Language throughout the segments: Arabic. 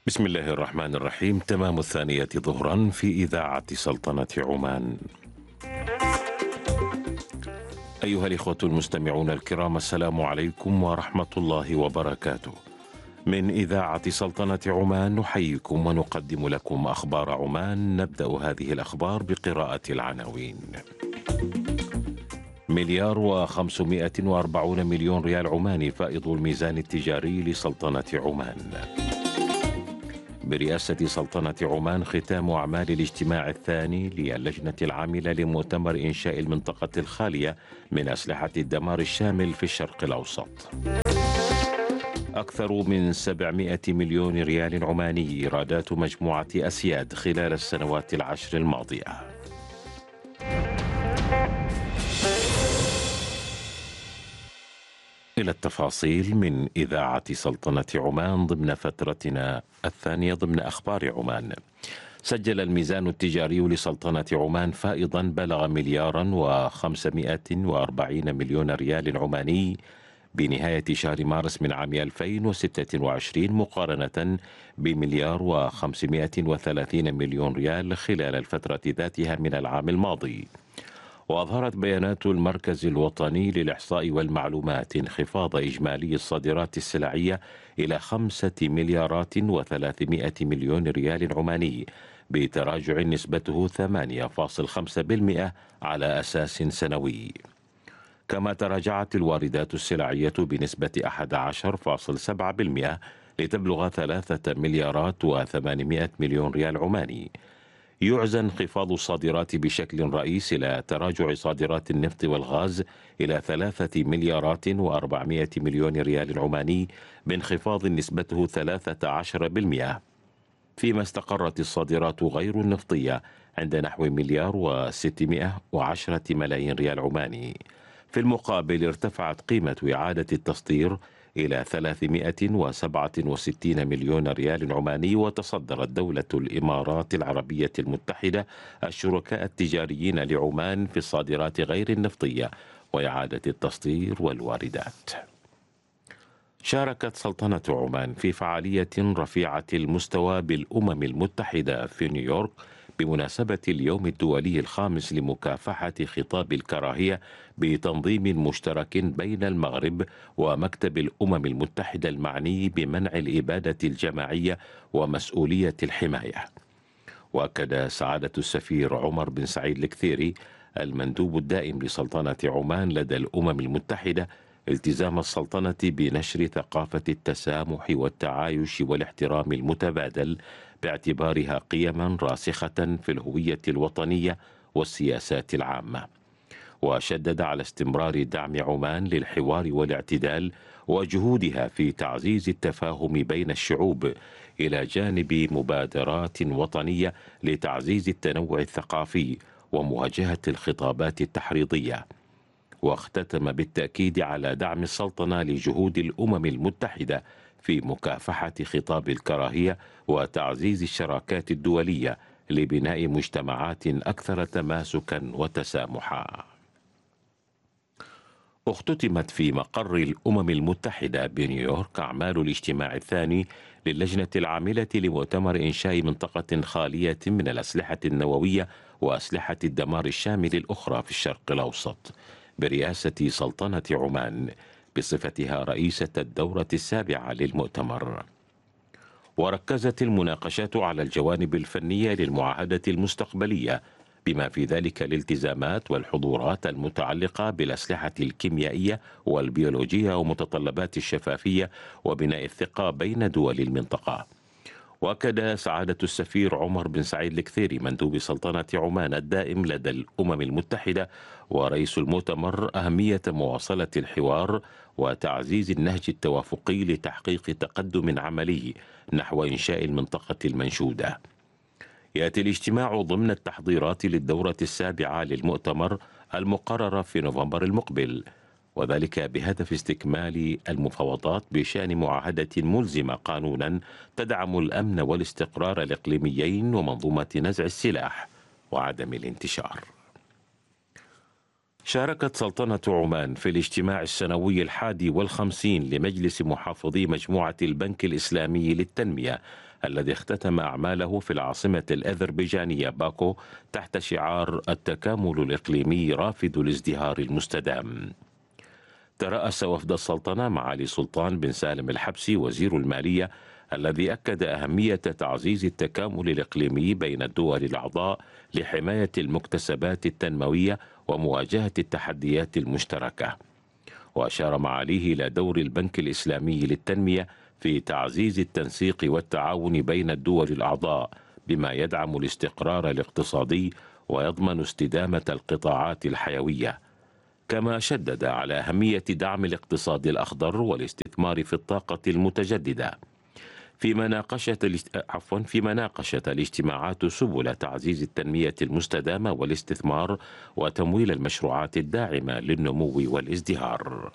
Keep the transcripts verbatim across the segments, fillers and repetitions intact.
بسم الله الرحمن الرحيم. تمام الثانية ظهرا في إذاعة سلطنة عمان. أيها الإخوة المستمعون الكرام، السلام عليكم ورحمة الله وبركاته. من إذاعة سلطنة عمان نحييكم ونقدم لكم أخبار عمان. نبدأ هذه الأخبار بقراءة العناوين. مليار وخمسمائة وأربعون مليون ريال عماني فائض الميزان التجاري لسلطنة عمان. برئاسة سلطنة عمان ختام أعمال الاجتماع الثاني للجنة العاملة لمؤتمر إنشاء المنطقة الخالية من أسلحة الدمار الشامل في الشرق الأوسط. أكثر من سبعمائة مليون ريال عماني إيرادات مجموعة أسياد خلال السنوات العشر الماضية. إلى التفاصيل من إذاعة سلطنة عمان ضمن فترتنا الثانية ضمن أخبار عمان. سجل الميزان التجاري لسلطنة عمان فائضا بلغ مليارا وخمسمائة وأربعين مليون ريال عماني بنهاية شهر مارس من عام ألفين وستة وعشرين، مقارنة بمليار وخمسمائة وثلاثين مليون ريال خلال الفترة ذاتها من العام الماضي. وأظهرت بيانات المركز الوطني للإحصاء والمعلومات انخفاض إجمالي الصادرات السلعية إلى خمسة مليارات وثلاثمائة مليون ريال عماني، بتراجع نسبته ثمانية فاصلة خمسة بالمئة على أساس سنوي. كما تراجعت الواردات السلعية بنسبة أحد عشر فاصلة سبعة بالمئة لتبلغ ثلاثة مليارات وثمانمائة مليون ريال عماني. يعزى انخفاض الصادرات بشكل رئيس إلى تراجع صادرات النفط والغاز إلى ثلاثة مليارات وأربعمائة مليون ريال عماني بانخفاض نسبته ثلاثة عشر بالمئة، فيما استقرت الصادرات غير النفطية عند نحو مليار وستمائة وعشرة ملايين ريال عماني. في المقابل ارتفعت قيمة إعادة التصدير إلى ثلاثمائة وسبعة وستين مليون ريال عماني، وتصدرت دولة الإمارات العربية المتحدة الشركاء التجاريين لعمان في الصادرات غير النفطية وإعادة التصدير والواردات. شاركت سلطنة عمان في فعالية رفيعة المستوى بالأمم المتحدة في نيويورك بمناسبة اليوم الدولي الخامس لمكافحة خطاب الكراهية بتنظيم مشترك بين المغرب ومكتب الأمم المتحدة المعني بمنع الإبادة الجماعية ومسؤولية الحماية. وأكد سعادة السفير عمر بن سعيد الكثيري المندوب الدائم لسلطنة عمان لدى الأمم المتحدة التزام السلطنة بنشر ثقافة التسامح والتعايش والاحترام المتبادل، باعتبارها قيما راسخة في الهوية الوطنية والسياسات العامة. وشدد على استمرار دعم عمان للحوار والاعتدال وجهودها في تعزيز التفاهم بين الشعوب، إلى جانب مبادرات وطنية لتعزيز التنوع الثقافي ومواجهة الخطابات التحريضية. واختتم بالتأكيد على دعم السلطنة لجهود الأمم المتحدة في مكافحة خطاب الكراهية وتعزيز الشراكات الدولية لبناء مجتمعات أكثر تماسكا وتسامحا. اختتمت في مقر الأمم المتحدة بنيويورك أعمال الاجتماع الثاني للجنة العاملة لمؤتمر إنشاء منطقة خالية من الأسلحة النووية وأسلحة الدمار الشامل الأخرى في الشرق الأوسط، برئاسة سلطنة عمان بصفتها رئيسة الدورة السابعة للمؤتمر. وركزت المناقشات على الجوانب الفنية للمعاهدة المستقبلية، بما في ذلك الالتزامات والحضورات المتعلقة بالأسلحة الكيميائية والبيولوجية ومتطلبات الشفافية وبناء الثقة بين دول المنطقة. وأكد سعادة السفير عمر بن سعيد الكثيري مندوب سلطنة عمان الدائم لدى الأمم المتحدة ورئيس المؤتمر أهمية مواصلة الحوار وتعزيز النهج التوافقي لتحقيق تقدم عملي نحو إنشاء المنطقة المنشودة. يأتي الاجتماع ضمن التحضيرات للدورة السابعة للمؤتمر المقررة في نوفمبر المقبل، وذلك بهدف استكمال المفاوضات بشأن معاهدة ملزمة قانونا تدعم الأمن والاستقرار الإقليميين ومنظومة نزع السلاح وعدم الانتشار. شاركت سلطنة عمان في الاجتماع السنوي الحادي والخمسين لمجلس محافظي مجموعة البنك الإسلامي للتنمية الذي اختتم أعماله في العاصمة الأذربيجانية باكو تحت شعار التكامل الإقليمي رافد الازدهار المستدام. ترأس وفد السلطنة معالي سلطان بن سالم الحبسي وزير المالية الذي أكد أهمية تعزيز التكامل الإقليمي بين الدول الأعضاء لحماية المكتسبات التنموية ومواجهة التحديات المشتركة. وأشار معاليه إلى دور البنك الإسلامي للتنمية في تعزيز التنسيق والتعاون بين الدول الأعضاء بما يدعم الاستقرار الاقتصادي ويضمن استدامة القطاعات الحيوية. كما شدد على أهمية دعم الاقتصاد الأخضر والاستثمار في الطاقة المتجددة. فيما ناقشت عفوا فيما ناقشت الاجتماعات سبل تعزيز التنمية المستدامة والاستثمار وتمويل المشروعات الداعمة للنمو والازدهار.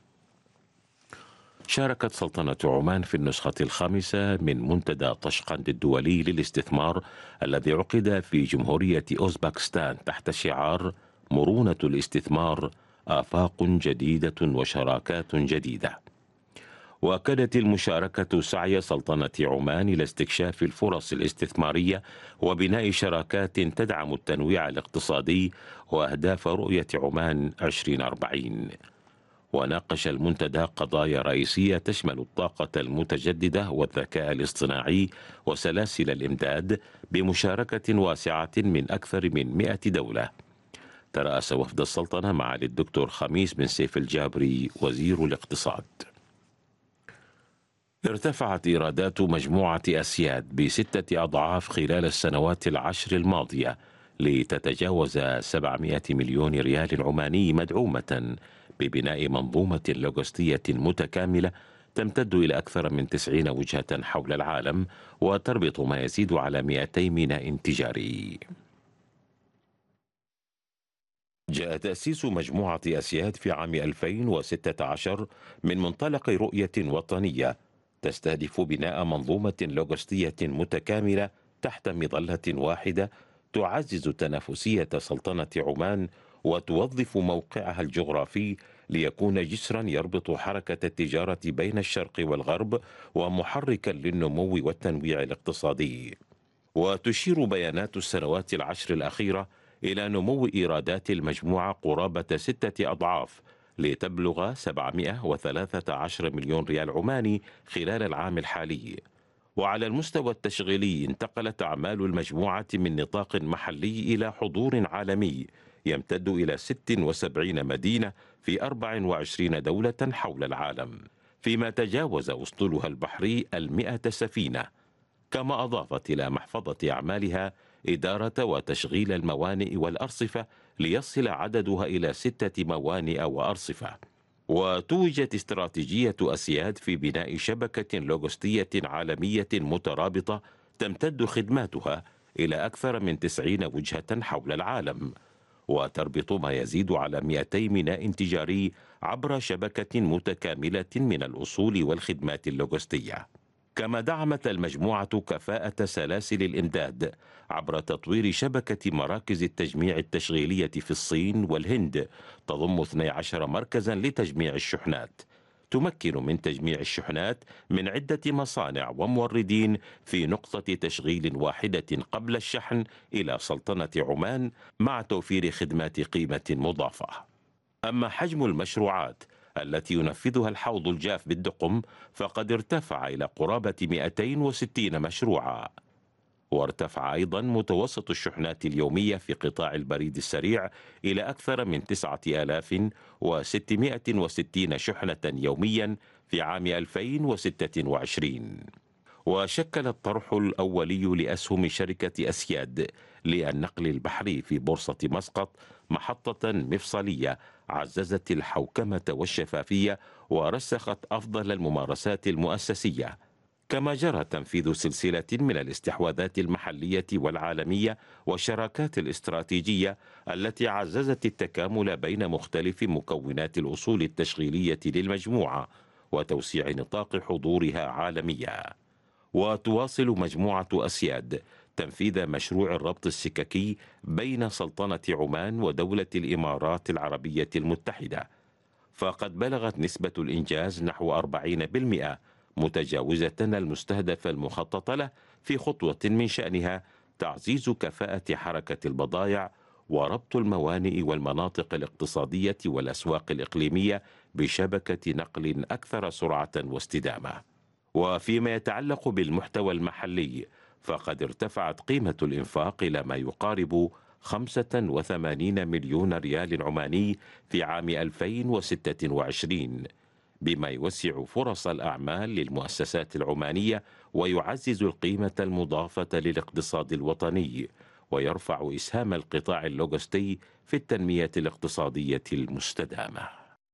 شاركت سلطنة عمان في النسخة الخامسة من منتدى طشقند الدولي للاستثمار الذي عقد في جمهورية أوزبكستان تحت شعار مرونة الاستثمار، آفاق جديدة وشراكات جديدة. وكانت المشاركة سعي سلطنة عمان إلى استكشاف الفرص الاستثمارية وبناء شراكات تدعم التنويع الاقتصادي وأهداف رؤية عمان ألفين وأربعين. وناقش المنتدى قضايا رئيسية تشمل الطاقة المتجددة والذكاء الاصطناعي وسلاسل الإمداد بمشاركة واسعة من أكثر من مئة دولة. ترأس وفد السلطنة معالي الدكتور خميس بن سيف الجابري وزير الاقتصاد. ارتفعت إيرادات مجموعة أسياد بستة أضعاف خلال السنوات العشر الماضية لتتجاوز سبعمئة مليون ريال عماني، مدعومة ببناء منظومة لوجستية متكاملة تمتد إلى أكثر من تسعين وجهة حول العالم وتربط ما يزيد على مئتي ميناء تجاري. جاء تأسيس مجموعة أسياد في عام ألفين وستة عشر من منطلق رؤية وطنية تستهدف بناء منظومة لوجستية متكاملة تحت مظلة واحدة تعزز تنافسية سلطنة عمان وتوظف موقعها الجغرافي ليكون جسرا يربط حركة التجارة بين الشرق والغرب ومحركا للنمو والتنويع الاقتصادي. وتشير بيانات السنوات العشر الأخيرة إلى نمو إيرادات المجموعة قرابة ستة أضعاف لتبلغ سبعمئة وثلاثة عشر مليون ريال عماني خلال العام الحالي. وعلى المستوى التشغيلي انتقلت أعمال المجموعة من نطاق محلي إلى حضور عالمي يمتد إلى ست وسبعين مدينة في أربع وعشرين دولة حول العالم، فيما تجاوز أسطولها البحري المئة سفينة. كما أضافت إلى محفظة أعمالها إدارة وتشغيل الموانئ والأرصفة ليصل عددها إلى ستة موانئ وأرصفة. وتوجت استراتيجية أسياد في بناء شبكة لوجستية عالمية مترابطة تمتد خدماتها إلى أكثر من تسعين وجهة حول العالم، وتربط ما يزيد على مئتي ميناء تجاري عبر شبكة متكاملة من الأصول والخدمات اللوجستية. كما دعمت المجموعة كفاءة سلاسل الإمداد عبر تطوير شبكة مراكز التجميع التشغيلية في الصين والهند تضم اثني عشر مركزا لتجميع الشحنات، تمكن من تجميع الشحنات من عدة مصانع وموردين في نقطة تشغيل واحدة قبل الشحن إلى سلطنة عمان مع توفير خدمات قيمة مضافة. أما حجم المشروعات التي ينفذها الحوض الجاف بالدقم فقد ارتفع إلى قرابة مئتين وستين مشروعا. وارتفع أيضا متوسط الشحنات اليومية في قطاع البريد السريع إلى أكثر من تسعة آلاف وستمئة وستين شحنة يوميا في عام ألفين وستة وعشرين. وشكل الطرح الأولي لأسهم شركة أسياد للنقل البحري في بورصة مسقط محطة مفصلية عززت الحوكمة والشفافية ورسخت أفضل الممارسات المؤسسية. كما جرى تنفيذ سلسلة من الاستحواذات المحلية والعالمية والشراكات الاستراتيجية التي عززت التكامل بين مختلف مكونات الأصول التشغيلية للمجموعة وتوسيع نطاق حضورها عالميا. وتواصل مجموعة أسياد تنفيذ مشروع الربط السككي بين سلطنة عمان ودولة الإمارات العربية المتحدة، فقد بلغت نسبة الإنجاز نحو أربعين بالمئة، متجاوزة المستهدف المخطط له في خطوة من شأنها تعزيز كفاءة حركة البضائع وربط الموانئ والمناطق الاقتصادية والأسواق الإقليمية بشبكة نقل أكثر سرعة واستدامة. وفيما يتعلق بالمحتوى المحلي، فقد ارتفعت قيمة الإنفاق إلى ما يقارب خمسة وثمانين مليون ريال عماني في عام ألفين وستة وعشرين، بما يوسع فرص الأعمال للمؤسسات العمانية ويعزز القيمة المضافة للاقتصاد الوطني، ويرفع إسهام القطاع اللوجستي في التنمية الاقتصادية المستدامة.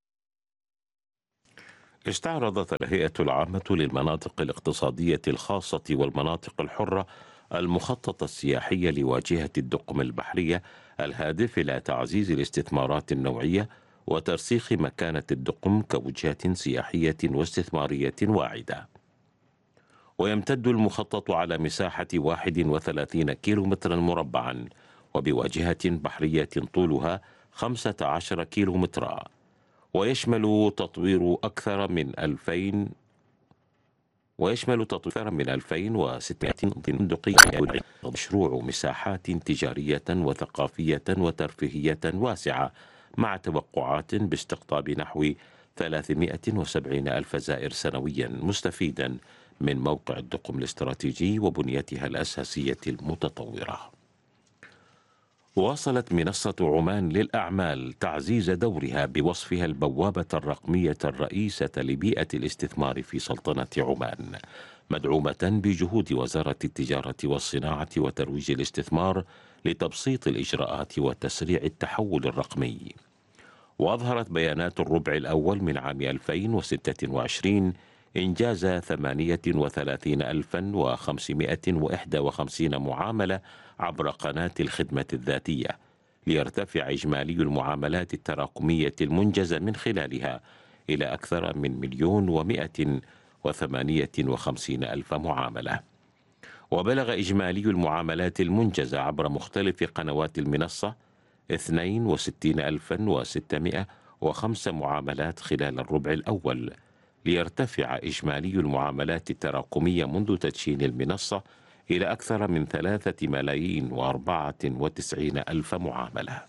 استعرضت الهيئة العامة للمناطق الاقتصادية الخاصة والمناطق الحرة المخطط السياحي لواجهة الدقم البحرية الهادف إلى تعزيز الاستثمارات النوعية وترسيخ مكانة الدقم كوجهة سياحية واستثمارية واعدة. ويمتد المخطط على مساحة واحد وثلاثين كيلومترا مربعا وبواجهة بحرية طولها خمسة عشر كيلومترا، ويشمل تطوير أكثر من ألفين ويشمل تطوير من ألفين وستمائة فندقية، مشروع مساحات تجارية وثقافية وترفيهية واسعة مع توقعات باستقطاب نحو ثلاثمائة وسبعين ألف زائر سنويا، مستفيدا من موقع الدقم الاستراتيجي وبنيتها الأساسية المتطورة. واصلت منصة عمان للأعمال تعزيز دورها بوصفها البوابة الرقمية الرئيسة لبيئة الاستثمار في سلطنة عمان، مدعومة بجهود وزارة التجارة والصناعة وترويج الاستثمار لتبسيط الإجراءات وتسريع التحول الرقمي. وأظهرت بيانات الربع الأول من عام ألفين وستة وعشرين إنجاز ثمانية وثلاثين ألفا وخمسمائة وواحد وخمسين معاملة عبر قناة الخدمة الذاتية، ليرتفع إجمالي المعاملات التراكمية المنجزة من خلالها إلى أكثر من مليون ومائة وثمانية وخمسين ألف معاملة. وبلغ إجمالي المعاملات المنجزة عبر مختلف قنوات المنصة اثنين وستين ألفا وستمائة وخمسة معاملات خلال الربع الأول، ليرتفع إجمالي المعاملات التراكمية منذ تدشين المنصة إلى أكثر من ثلاثة ملايين وأربعة وتسعين ألف معاملة.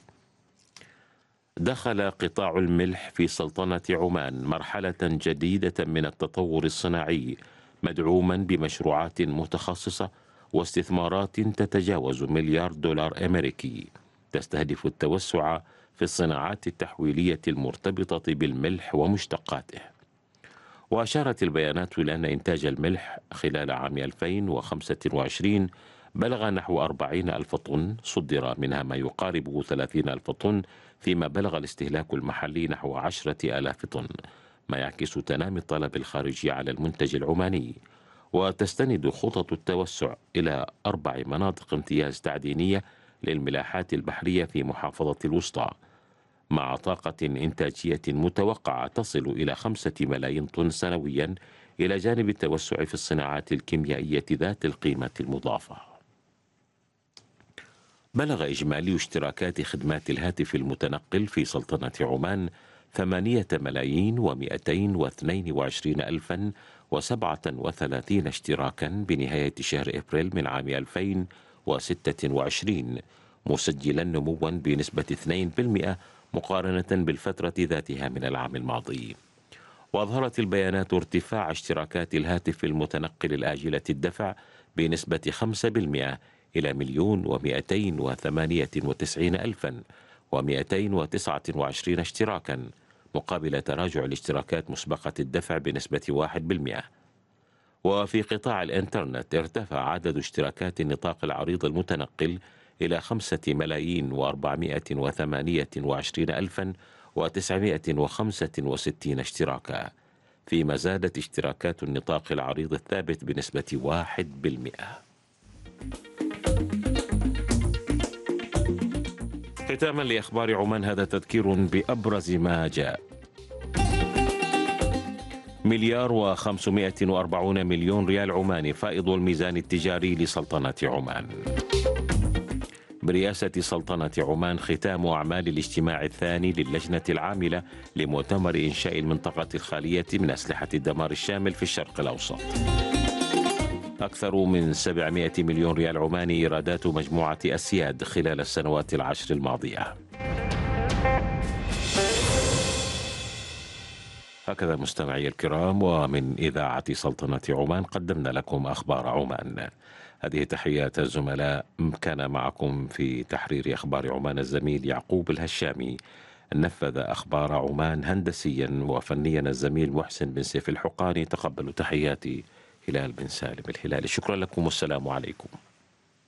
دخل قطاع الملح في سلطنة عمان مرحلة جديدة من التطور الصناعي، مدعوما بمشروعات متخصصة واستثمارات تتجاوز مليار دولار أمريكي، تستهدف التوسع في الصناعات التحويلية المرتبطة بالملح ومشتقاته. وأشارت البيانات إلى أن إنتاج الملح خلال عام ألفين وخمسة وعشرين بلغ نحو أربعين ألف طن، صدر منها ما يقارب ثلاثين ألف طن، فيما بلغ الاستهلاك المحلي نحو عشرة آلاف طن، ما يعكس تنامي الطلب الخارجي على المنتج العماني. وتستند خطط التوسع إلى أربع مناطق امتياز تعدينية للملاحات البحرية في محافظة الوسطى، مع طاقة إنتاجية متوقعة تصل إلى خمسة ملايين طن سنويا، إلى جانب التوسع في الصناعات الكيميائية ذات القيمة المضافة. بلغ إجمالي اشتراكات خدمات الهاتف المتنقل في سلطنة عمان ثمانية ملايين ومئتين واثنين وعشرين ألفا وسبعة وثلاثين اشتراكا بنهاية شهر إبريل من عام ألفين وستة وعشرين، مسجلا نموا بنسبة اثنين بالمئة مقارنة بالفترة ذاتها من العام الماضي. وأظهرت البيانات ارتفاع اشتراكات الهاتف المتنقل الآجلة الدفع بنسبة خمسة بالمئة إلى مليون ومئتين وثمانية وتسعين ألفا ومئتين وتسعة وعشرين اشتراكا، مقابل تراجع الاشتراكات مسبقة الدفع بنسبة واحد بالمئة. وفي قطاع الإنترنت ارتفع عدد اشتراكات النطاق العريض المتنقل إلى خمسة ملايين وأربعمائة وثمانية وعشرين ألفا وتسعمائة وخمسة وستين اشتراكا، فيما زادت اشتراكات النطاق العريض الثابت بنسبة واحد بالمئة. ختاما لأخبار عمان، هذا تذكير بأبرز ما جاء. مليار وخمسمائة وأربعون مليون ريال عماني فائض الميزان التجاري لسلطنة عمان. برئاسة سلطنة عمان ختام أعمال الاجتماع الثاني للجنة العاملة لمؤتمر إنشاء المنطقة الخالية من أسلحة الدمار الشامل في الشرق الأوسط. أكثر من سبعمائة مليون ريال عماني إيرادات مجموعة أسياد خلال السنوات العشر الماضية. هكذا مستمعي الكرام، ومن إذاعة سلطنة عمان قدمنا لكم أخبار عمان. هذه تحيات الزملاء، كان معكم في تحرير أخبار عمان الزميل يعقوب الهشامي. نفذ أخبار عمان هندسيا وفنيا الزميل محسن بن سيف الحقاني. تقبلوا تحياتي هلال بن سالم الهلالي. شكرا لكم والسلام عليكم.